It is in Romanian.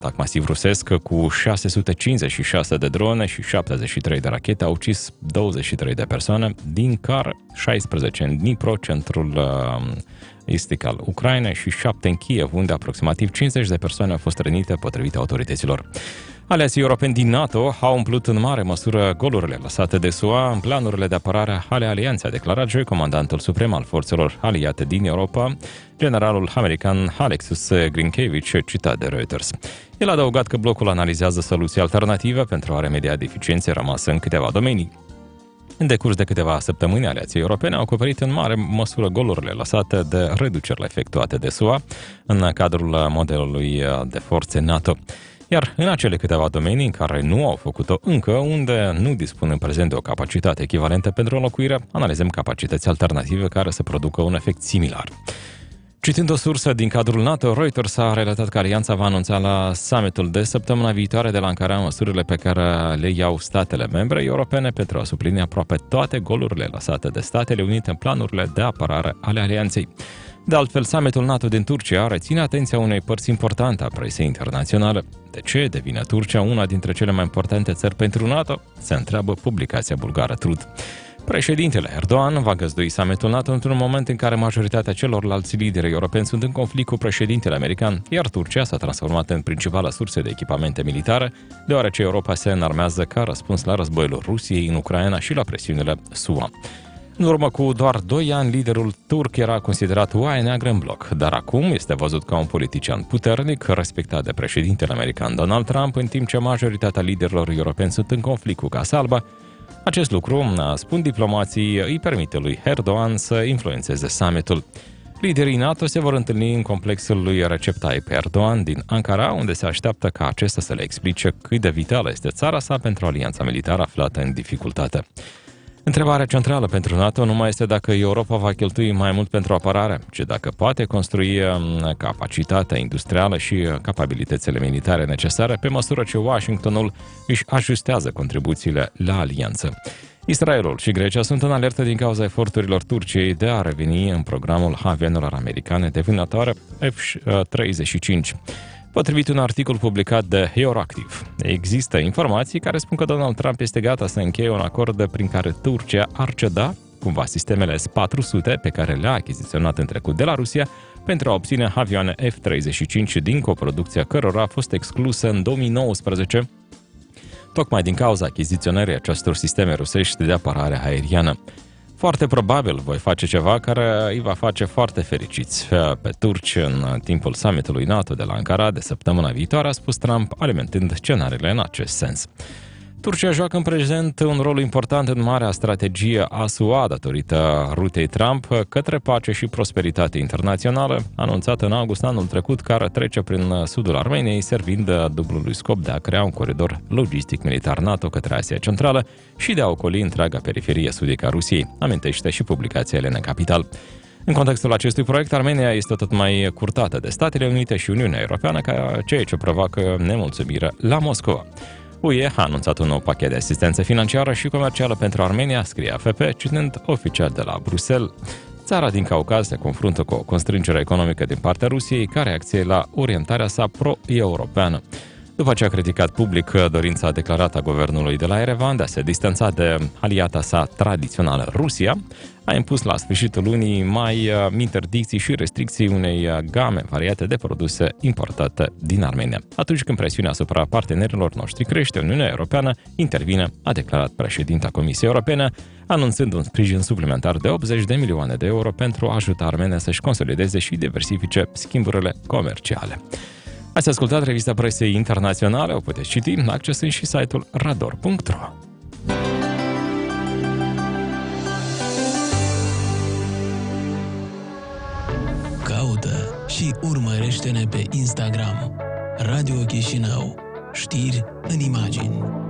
Atac masiv rusesc cu 656 de drone și 73 de rachete a ucis 23 de persoane, din care 16 în Dnipro, centrul estic al Ucrainei, și 7 în Kiev, unde aproximativ 50 de persoane au fost rănite, potrivit autorităților. Aliații europeni din NATO au umplut în mare măsură golurile lăsate de SUA în planurile de apărare ale alianței, a declarat joi comandantul suprem al forțelor aliate din Europa, generalul american Alexis Grinkevici, citat de Reuters. El a adăugat că blocul analizează soluții alternative pentru a remedia deficiențe rămase în câteva domenii. În decurs de câteva săptămâni, aliații europene au acoperit în mare măsură golurile lăsate de reducerile efectuate de SUA în cadrul modelului de forțe NATO. Iar în acele câteva domenii în care nu au făcut-o încă, unde nu dispun în prezent de o capacitate echivalentă pentru înlocuire, analizăm capacități alternative care să producă un efect similar. Citând o sursă din cadrul NATO, Reuters a relatat că alianța va anunța la summitul de săptămâna viitoare de la Ankara măsurile pe care le iau statele membre europene pentru a suplini aproape toate golurile lăsate de Statele Unite în planurile de apărare ale alianței. De altfel, summitul NATO din Turcia reține atenția unei părți importante a presei internaționale. De ce devine Turcia una dintre cele mai importante țări pentru NATO? Se întreabă publicația bulgară Trud. Președintele Erdogan va găzdui summitul NATO într-un moment în care majoritatea celorlalți lideri europeni sunt în conflict cu președintele american, iar Turcia s-a transformat în principala sursă de echipamente militare, deoarece Europa se înarmează ca răspuns la războiul Rusiei în Ucraina și la presiunile SUA. În urmă cu doar 2 ani, liderul turc era considerat oaie neagră în bloc, dar acum este văzut ca un politician puternic, respectat de președintele american Donald Trump, în timp ce majoritatea liderilor europeni sunt în conflict cu Casa Albă. Acest lucru, spun diplomații, îi permite lui Erdogan să influențeze summitul. Liderii NATO se vor întâlni în complexul lui Recep Tayyip Erdogan din Ankara, unde se așteaptă ca acesta să le explice cât de vitală este țara sa pentru alianța militară aflată în dificultate. Întrebarea centrală pentru NATO nu mai este dacă Europa va cheltui mai mult pentru apărare, ci dacă poate construi capacitatea industrială și capabilitățile militare necesare pe măsură ce Washingtonul își ajustează contribuțiile la alianță. Israelul și Grecia sunt în alertă din cauza eforturilor Turciei de a reveni în programul avioanelor americane de vânătoare F-35. Potrivit un articol publicat de Euractiv, există informații care spun că Donald Trump este gata să încheie un acord prin care Turcia ar ceda cumva sistemele S-400 pe care le-a achiziționat în trecut de la Rusia pentru a obține avioane F-35 din coproducția cărora a fost exclusă în 2019, tocmai din cauza achiziționării acestor sisteme rusești de apărare aeriană. Foarte probabil voi face ceva care îi va face foarte fericiți pe turci în timpul summitului NATO de la Ankara de săptămâna viitoare, a spus Trump, alimentând scenariile în acest sens. Turcia joacă în prezent un rol important în marea strategie a SUA datorită rutei Trump către pace și prosperitate internațională, anunțată în august anul trecut, care trece prin sudul Armeniei, servind dublului scop de a crea un coridor logistic militar NATO către Asia Centrală și de a ocoli întreaga periferie sudică a Rusiei, amintește și publicația Elena Capital. În contextul acestui proiect, Armenia este tot mai curtată de Statele Unite și Uniunea Europeană, ceea ce provoacă nemulțumire la Moscova. UE a anunțat un nou pachet de asistență financiară și comercială pentru Armenia, scrie AFP, citând oficial de la Bruxelles. Țara din Caucaz se confruntă cu o constrângere economică din partea Rusiei ca reacție la orientarea sa pro-europeană. După ce a criticat public dorința declarată a guvernului de la Yerevan de a se distanța de aliata sa tradițională, Rusia, a impus la sfârșitul lunii mai interdicții și restricții unei game variate de produse importate din Armenia. Atunci când presiunea asupra partenerilor noștri crește, Uniunea Europeană intervine, a declarat președinta Comisiei Europene, anunțând un sprijin suplimentar de 80 de milioane de euro pentru a ajuta Armenia să-și consolideze și diversifice schimburile comerciale. Ați ascultat revista presei internaționale, o puteți citi accesând și site-ul rador.ro. Caută și urmărește-ne pe Instagram. Radio Chișinău. Știri în imagini.